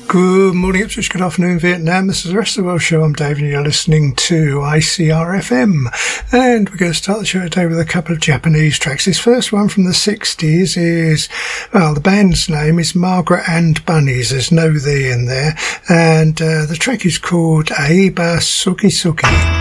Good morning, Ipswich. Good afternoon, Vietnam. This is the Rest of the World Show. I'm Dave, and you're listening to ICRFM. And we're going to start the show today with a couple of Japanese tracks. This first one from the 60s is, well, the band's name is Margaret and Bunnies. There's no "the" in there. And the track is called Aiba Suki Suki.